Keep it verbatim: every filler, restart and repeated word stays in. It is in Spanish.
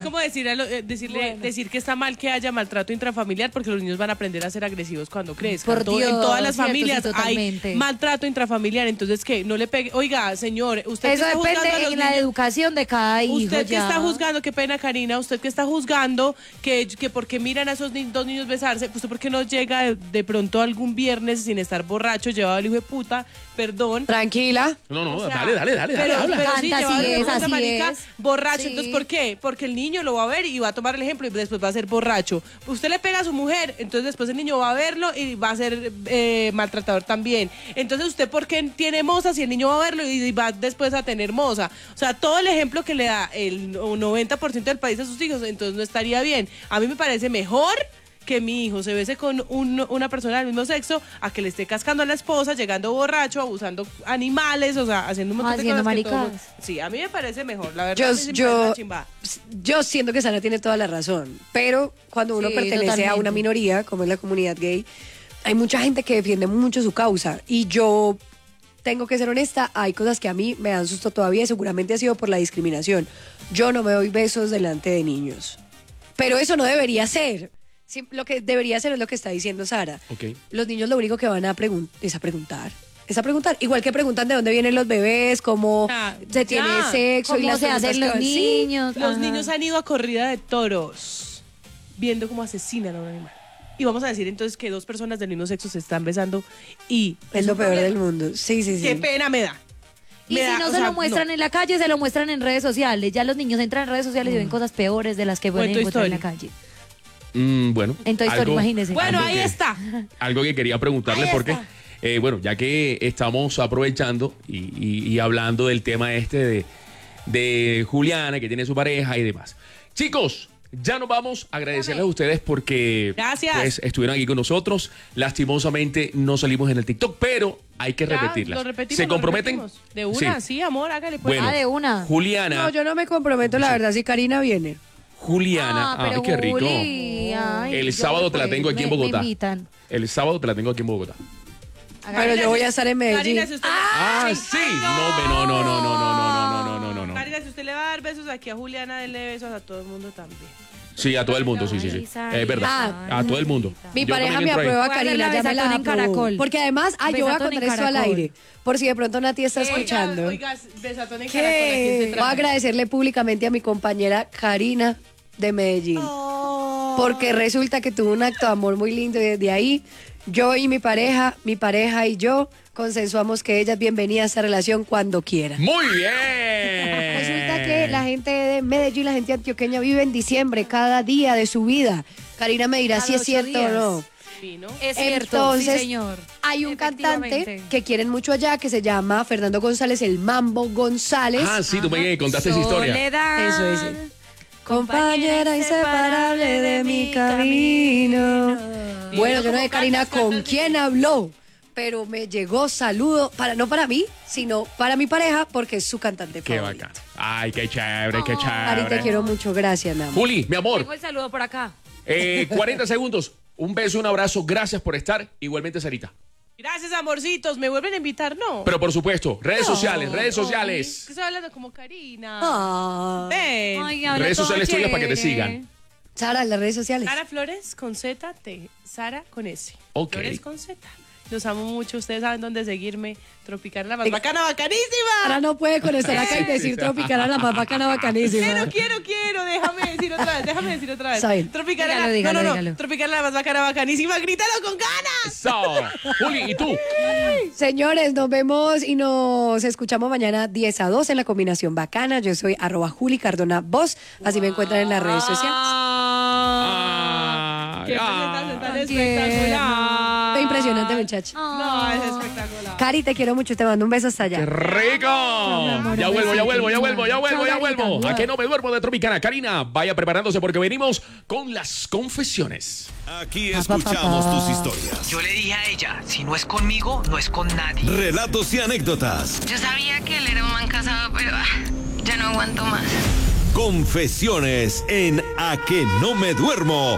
como decir a lo- eh, decirle, Bueno. decir que está mal que haya maltrato intrafamiliar porque los niños van a aprender a ser agresivos cuando crezcan. Por To- en Dios, todas las cierto, familias sí, hay totalmente. maltrato intrafamiliar, entonces que no le pegue. Oiga, señor, usted Eso que está juzgando a depende los en la niños- educación de cada hijo. Usted que ya. está juzgando, qué pena Karina, usted que está juzgando que, que porque miran a esos ni- dos niños besarse, pues usted por qué no llega de, de pronto algún viernes sin estar borracho, llevado al hijo de puta, perdón. Tranquila. No, no, O sea, dale, dale, dale, pero, dale, habla. pero sí, Canta, llevado así al hijo de es, puta, así marica, es. borracho. Sí. Entonces, ¿por qué? Porque el niño lo va a ver y va a tomar el ejemplo y después va a ser borracho. Usted le pega a su mujer, entonces después el niño va a verlo y va a ser eh, maltratador también. Entonces, ¿usted por qué tiene moza si el niño va a verlo y va después a tener moza? O sea, todo el ejemplo que le da el noventa por ciento del país a sus hijos, entonces no estaría bien. A mí me parece mejor que mi hijo se bese con un- una persona del mismo sexo a que le esté cascando a la esposa, llegando borracho, abusando animales, o sea, haciendo un montón de Haciendo cosas que todo el maricadas. mundo- Sí, a mí me parece mejor, la verdad. Yo, a mí sí me parece yo, una chimba. yo siento que Sara tiene toda la razón, pero cuando uno Sí, pertenece a totalmente. una minoría, como es la comunidad gay, hay mucha gente que defiende mucho su causa y yo tengo que ser honesta, hay cosas que a mí me dan susto todavía y seguramente ha sido por la discriminación. Yo no me doy besos delante de niños, pero eso no debería ser. Sí, lo que debería ser es lo que está diciendo Sara. Ok. Los niños lo único que van a preguntar es a preguntar. Es a preguntar. Igual que preguntan de dónde vienen los bebés, cómo Ah, se tiene ya. sexo y ¿Cómo las se preguntas hacen que los van- Sí, niños? Los Ajá. niños han ido a corrida de toros, viendo cómo asesinan a un animal. Y vamos a decir entonces que dos personas del mismo sexo se están besando y... Es lo peor del mundo. Sí, sí, sí. Qué pena me da. Y Me si da, no o se sea, lo muestran no. en la calle, se lo muestran en redes sociales. Ya los niños entran en redes sociales y ven cosas peores de las que pueden Cuento encontrar en la Story. calle. Mm, bueno. En Toy Story, algo- imagínese. Bueno, algo ahí que- está. Algo que quería preguntarle Ahí porque, está. eh, bueno, ya que estamos aprovechando y, y- y hablando del tema este de, de Juliana, que tiene su pareja y demás. Chicos, ya nos vamos a agradecerles a ustedes porque Gracias. pues, estuvieron aquí con nosotros. Lastimosamente no salimos en el TikTok, pero hay que Ya, repetirlas. lo repetimos, ¿Se lo comprometen? repetimos. De una, sí, amor, hágale pues. Bueno, Ah, de una. Juliana, No, yo no me comprometo, la verdad, si Karina viene. Juliana, Ah, pero ay, qué rico. Juli, ay, El yo sábado te la pues, tengo aquí en me- me Bogotá. invitan. El sábado te la tengo aquí en Bogotá. Pero yo voy a estar en Medellín. Karina, si usted, Ah, sí. No, ve- no, no, no, no, no, no, no, no, no, no. Karina, si usted le va a dar besos aquí a Juliana, denle besos a todo el mundo también. Sí, a todo el mundo, sí, sí, sí. Es verdad. Ah. A todo el mundo. Mi Yo pareja también me entro ahí. aprueba, Voy a hacer Karina, la ya me la besatón en aprobó. Caracol. Porque además, ay, yo voy a Besatón en contar esto al Caracol. aire. Por si de pronto Nati está escuchando. Oiga, oiga, besatón en Caracol, ¿a quién se ¿Qué? Voy a trata? agradecerle públicamente a mi compañera Karina de Medellín. Porque resulta que tuvo un acto de amor muy lindo y desde ahí yo y mi pareja, mi pareja y yo consensuamos que ella es bienvenida a esta relación cuando quiera. Muy bien. Resulta que la gente de Medellín, la gente antioqueña vive en diciembre cada día de su vida. Karina me dirá Cada si es ocho cierto días. o no. Sí, ¿no? Es cierto, Entonces, sí, señor. hay un cantante Efectivamente. que quieren mucho allá que se llama Fernando González, el Mambo González. Ah, sí, tú me contaste esa historia. Soledad. Eso es. Compañera inseparable de mi camino. Bueno, yo no sé, Karina, con quién habló, pero me llegó saludo, para no para mí, sino para mi pareja, porque es su cantante Qué favorito. bacán. Ay, qué chévere, qué Cari, te chévere. quiero mucho, gracias, mi amor. Juli, mi amor, Tengo el saludo por acá. eh, cuarenta segundos. Un beso, un abrazo. Gracias por estar. Igualmente, Sarita. Gracias, amorcitos. ¿Me vuelven a invitar? No. Pero por supuesto, redes sociales, redes sociales. Que estoy hablando como Karina. Ah. Ven. Ay, habla Redes todo sociales tuyas para que te chévere. sigan. Sara, en las redes sociales. Sara Flores con Z, T. Sara con S. Ok. Flores con Z. Los amo mucho. Ustedes saben dónde seguirme. Tropical, la más bacana, bacanísima. Sara no puede con estar acá y decir tropical a la más bacana, bacanísima. Quiero, quiero, quiero. Déjame decir otra vez. Déjame decir otra vez. Está bien. Tropical, Dígalo, la, dígalo, no, no, no. dígalo. Tropical, la más bacana, bacanísima. Grítalo con ganas. So, Juli, ¿y tú? Señores, nos vemos y nos escuchamos mañana diez a dos en la combinación bacana. Yo soy arroba Juli Cardona Voz. Así me encuentran en las redes sociales. Ah, Qué ah. presentación tan Tan espectacular. Qué impresionante, muchacho. No, es espectacular. Cari, te quiero mucho. Te mando un beso hasta allá. ¡Qué rico! Ya vuelvo, ya vuelvo, ya vuelvo, ya vuelvo, ya vuelvo. ¿A qué no me duermo de Tropicana? Karina, vaya preparándose porque venimos con las confesiones. Aquí escuchamos tus historias, Yo le dije a ella, si no es conmigo, no es con nadie. relatos y anécdotas. Yo sabía que él era un man casado, pero ah, ya no aguanto más. Confesiones en A que no me duermo